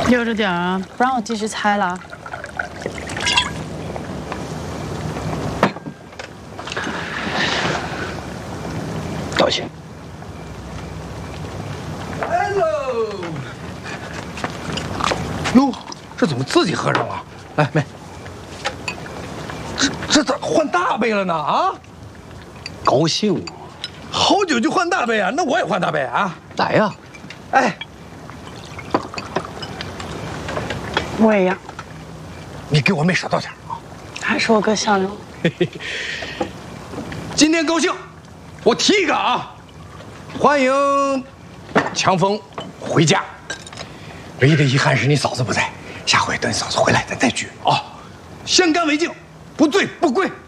溜着点啊，不让我继续猜了。 道歉。 Hello。哟，这怎么自己喝上了？来，妹，这咋换大杯了呢？啊？ 高兴。 好酒就换大杯啊？那我也换大杯啊！ 来呀！ 哎， 我也要。 你给我妹少倒点啊！ 还是我哥向着我。 今天高兴，我提一个啊，欢迎强风回家。唯一的遗憾是你嫂子不在，下回等你嫂子回来咱再聚啊。相干为敬，不醉不归。